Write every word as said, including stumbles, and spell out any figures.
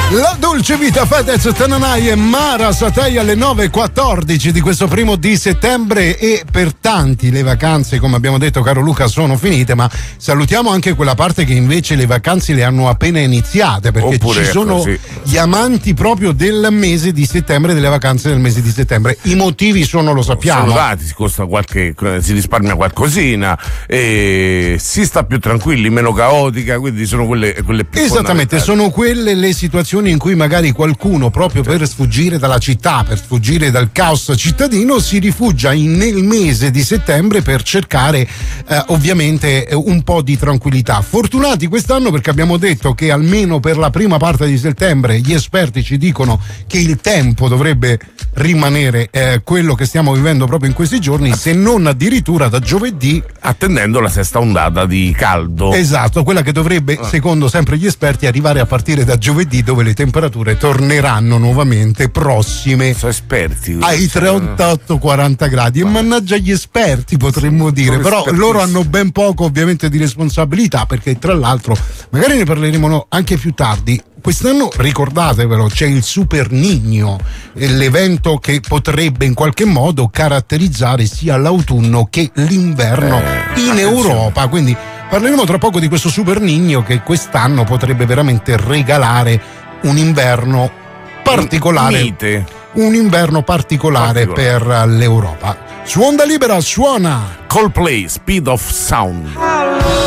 La dolce vita Fedez, Tananai e Mara Satei alle nove e quattordici di questo primo di settembre, e per tanti le vacanze, come abbiamo detto caro Luca, sono finite, ma salutiamo anche quella parte che invece le vacanze le hanno appena iniziate, perché Oppure, ci sono sì. gli amanti proprio del mese di settembre, delle vacanze del mese di settembre. I motivi sono, lo sappiamo, sono dati, si costa qualche, si risparmia qualcosina e si sta più tranquilli, meno caotica, quindi sono quelle, quelle più esattamente, sono quelle le situazioni in cui magari qualcuno, proprio per sfuggire dalla città, per sfuggire dal caos cittadino, si rifugia in, nel mese di settembre per cercare eh, ovviamente un po' di tranquillità. Fortunati quest'anno, perché abbiamo detto che almeno per la prima parte di settembre gli esperti ci dicono che il tempo dovrebbe rimanere eh, quello che stiamo vivendo proprio in questi giorni, se non addirittura da giovedì, attendendo la sesta ondata di caldo. Esatto, quella che dovrebbe, secondo sempre gli esperti, arrivare a partire da giovedì, dove le temperature torneranno nuovamente prossime sono esperti ai trentotto quaranta gradi. E mannaggia gli esperti, potremmo dire, però loro hanno ben poco ovviamente di responsabilità, perché tra l'altro magari ne parleremo anche più tardi. Quest'anno, ricordatevelo, c'è il Super Niño, l'evento che potrebbe in qualche modo caratterizzare sia l'autunno che l'inverno eh, in Europa, quindi parleremo tra poco di questo Super Niño che quest'anno potrebbe veramente regalare un inverno particolare, Mite. un inverno particolare, particolare per l'Europa. Su Onda Libera suona Coldplay, Speed of Sound.